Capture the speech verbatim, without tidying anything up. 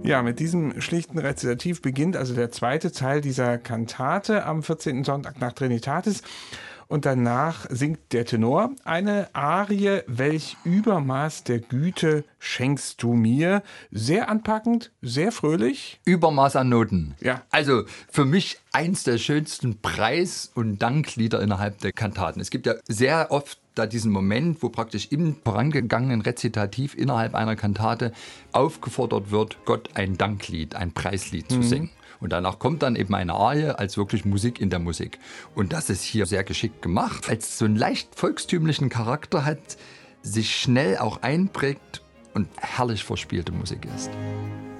Ja, mit diesem schlichten Rezitativ beginnt also der zweite Teil dieser Kantate am vierzehnten Sonntag nach Trinitatis. Und danach singt der Tenor eine Arie, welch Übermaß der Güte schenkst du mir. Sehr anpackend, sehr fröhlich. Übermaß an Noten. Ja. Also für mich eins der schönsten Preis- und Danklieder innerhalb der Kantaten. Es gibt ja sehr oft da diesen Moment, wo praktisch im vorangegangenen Rezitativ innerhalb einer Kantate aufgefordert wird, Gott ein Danklied, ein Preislied zu singen. Und danach kommt dann eben eine Arie als wirklich Musik in der Musik. Und das ist hier sehr geschickt gemacht, weil es so einen leicht volkstümlichen Charakter hat, sich schnell auch einprägt und herrlich verspielte Musik ist.